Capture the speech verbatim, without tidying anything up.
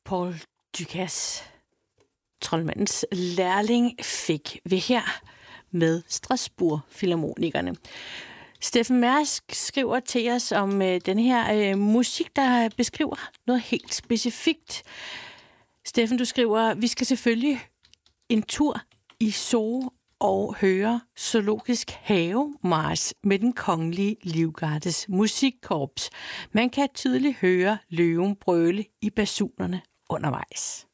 Paul Dukas, troldmandens lærling, fik vi her med Strasbourg Filharmonikerne. Steffen Mærsk skriver til os om øh, den her øh, musik, der beskriver noget helt specifikt. Steffen, du skriver, vi skal selvfølgelig en tur i Zoo og høre Zoologisk Havemarch med den kongelige livgardes musikkorps. Man kan tydeligt høre løven brøle i basunerne undervejs.